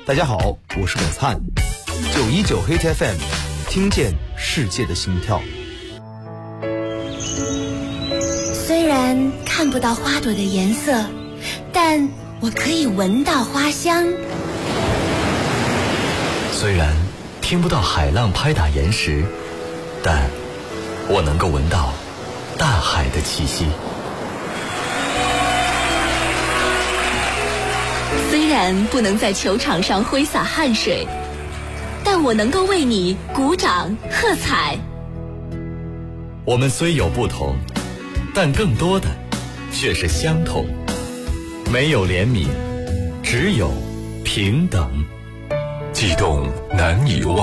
大家好，我是葛灿，919 Hit FM， 听见世界的心跳。 虽然看不到花朵的颜色，但我可以闻到花香。 虽然听不到海浪拍打岩石，但我能够闻到大海的气息。 虽然不能在球场上挥洒汗水，但我能够为你鼓掌喝彩。 我们虽有不同，但更多的却是相同。没有怜悯，只有平等。 悸动难以忘。